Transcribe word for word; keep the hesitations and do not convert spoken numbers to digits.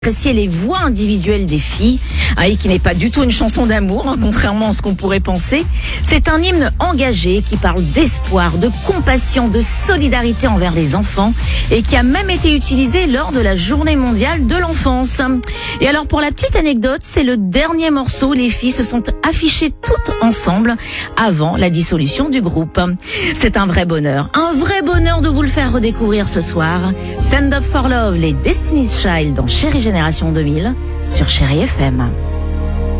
Apprécier les voix individuelles des filles, hein, et qui n'est pas du tout une chanson d'amour, hein, contrairement à ce qu'on pourrait penser. C'est un hymne engagé qui parle d'espoir, de compassion, de solidarité envers les enfants et qui a même été utilisé lors de la Journée mondiale de l'enfance. Et alors pour la petite anecdote, c'est le dernier morceau, les filles se sont affichées toutes ensemble avant la dissolution du groupe. C'est un vrai bonheur, un vrai bonheur de vous le faire redécouvrir ce soir. Stand Up for Love, les Destiny's Child dans Chérie Génération deux mille sur Chérie F M.